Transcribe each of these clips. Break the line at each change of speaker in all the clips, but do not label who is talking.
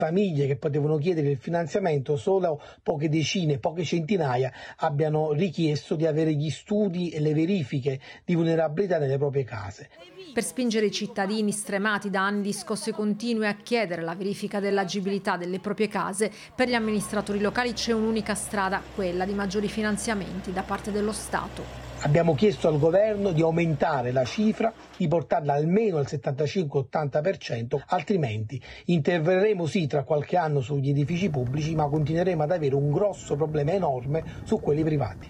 famiglie che potevano chiedere il finanziamento, solo poche decine, poche centinaia abbiano richiesto di avere gli studi e le verifiche di vulnerabilità nelle proprie case.
Per spingere i cittadini stremati da anni di scosse continue a chiedere la verifica dell'agibilità delle proprie case, per gli amministratori locali c'è un'unica strada, quella di maggiori finanziamenti da parte dello Stato.
Abbiamo chiesto al governo di aumentare la cifra, di portarla almeno al 75-80%, altrimenti interverremo sì tra qualche anno sugli edifici pubblici, ma continueremo ad avere un grosso problema enorme su quelli privati.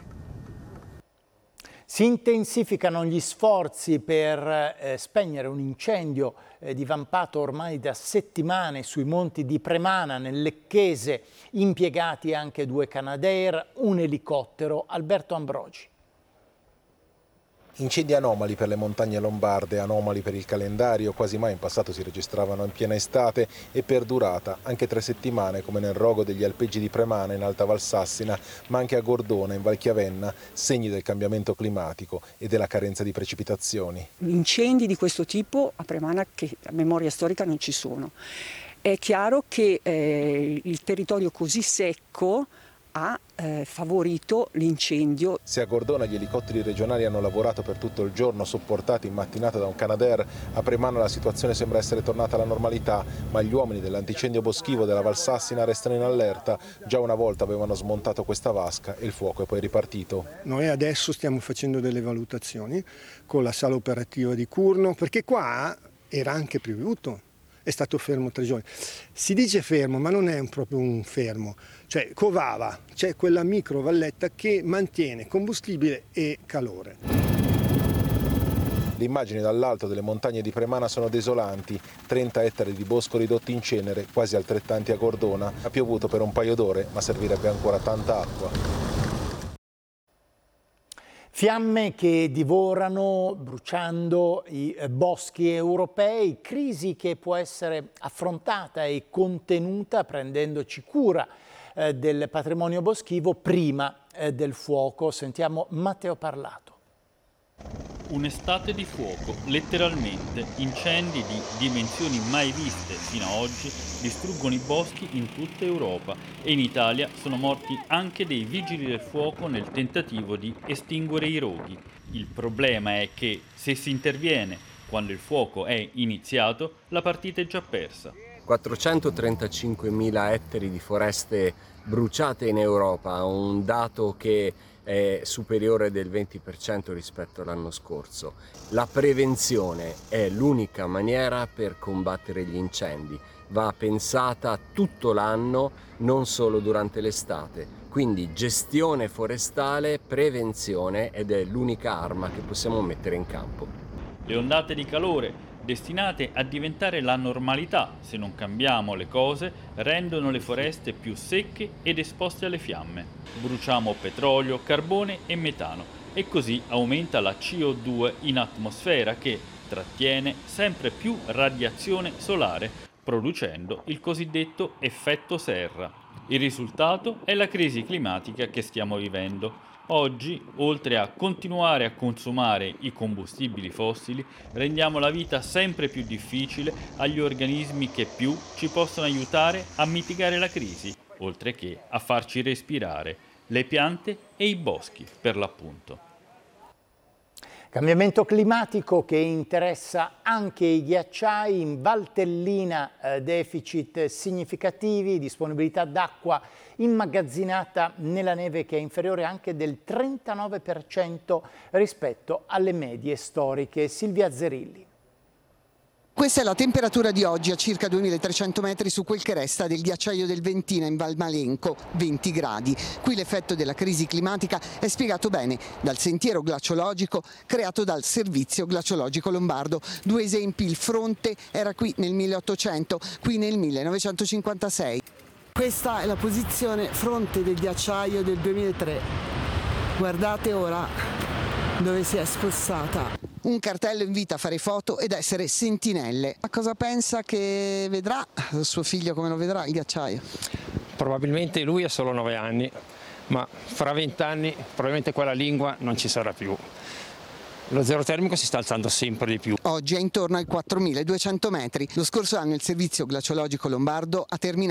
Si intensificano gli sforzi per spegnere un incendio divampato ormai da settimane sui monti di Premana, nel Lecchese, impiegati anche 2 Canadair, un elicottero. Alberto Ambrogi.
Incendi anomali per le montagne lombarde, anomali per il calendario, quasi mai in passato si registravano in piena estate e per durata, anche 3 settimane come nel rogo degli alpeggi di Premana in Alta Valsassina, ma anche a Gordona in Valchiavenna, segni del cambiamento climatico e della carenza di precipitazioni.
Incendi di questo tipo a Premana, che a memoria storica, non ci sono. È chiaro che il territorio così secco ha favorito l'incendio.
Se a Gordona gli elicotteri regionali hanno lavorato per tutto il giorno, sopportati in mattinata da un Canadair, a Premana la situazione sembra essere tornata alla normalità, ma gli uomini dell'antincendio boschivo della Valsassina restano in allerta. Già una volta avevano smontato questa vasca e il fuoco è poi ripartito.
Noi adesso stiamo facendo delle valutazioni con la sala operativa di Curno, perché qua era anche piovuto. È stato fermo 3 giorni. Si dice fermo, ma non è proprio un fermo. Cioè, covava, c'è quella micro valletta che mantiene combustibile e calore.
Le immagini dall'alto delle montagne di Premana sono desolanti. 30 ettari di bosco ridotti in cenere, quasi altrettanti a Gordona. Ha piovuto per un paio d'ore, ma servirebbe ancora tanta acqua.
Fiamme che divorano, bruciando i boschi europei, crisi che può essere affrontata e contenuta prendendoci cura del patrimonio boschivo prima del fuoco. Sentiamo Matteo Parlato.
Un'estate di fuoco, letteralmente. Incendi di dimensioni mai viste fino ad oggi distruggono i boschi in tutta Europa e in Italia sono morti anche dei vigili del fuoco nel tentativo di estinguere i roghi. Il problema è che se si interviene quando il fuoco è iniziato, la partita è già persa.
435.000 ettari di foreste bruciate in Europa, un dato che è superiore del 20% rispetto all'anno scorso. La prevenzione è l'unica maniera per combattere gli incendi. Va pensata tutto l'anno, non solo durante l'estate. Quindi gestione forestale, prevenzione, ed è l'unica arma che possiamo mettere in campo.
Le ondate di calore, destinate a diventare la normalità se non cambiamo le cose, rendono le foreste più secche ed esposte alle fiamme. Bruciamo petrolio, carbone e metano e così aumenta la CO2 in atmosfera che trattiene sempre più radiazione solare, producendo il cosiddetto effetto serra. Il risultato è la crisi climatica che stiamo vivendo. Oggi, oltre a continuare a consumare i combustibili fossili, rendiamo la vita sempre più difficile agli organismi che più ci possono aiutare a mitigare la crisi, oltre che a farci respirare, le piante e i boschi, per l'appunto.
Cambiamento climatico che interessa anche i ghiacciai. In Valtellina deficit significativi, disponibilità d'acqua immagazzinata nella neve che è inferiore anche del 39% rispetto alle medie storiche. Silvia Zerilli.
Questa è la temperatura di oggi a circa 2300 metri su quel che resta del ghiacciaio del Ventina in Val Malenco, 20 gradi. Qui l'effetto della crisi climatica è spiegato bene dal sentiero glaciologico creato dal Servizio Glaciologico Lombardo. 2 esempi: il fronte era qui nel 1800, qui nel 1956.
Questa è la posizione fronte del ghiacciaio del 2003. Guardate ora dove si è spossata.
Un cartello invita a fare foto ed essere sentinelle. Ma cosa pensa che vedrà suo figlio, come lo vedrà il ghiacciaio?
Probabilmente lui ha solo 9 anni, ma fra 20 anni probabilmente quella lingua non ci sarà più. Lo zero termico si sta alzando sempre di più.
Oggi è intorno ai 4.200 metri. Lo scorso anno il servizio glaciologico lombardo ha terminato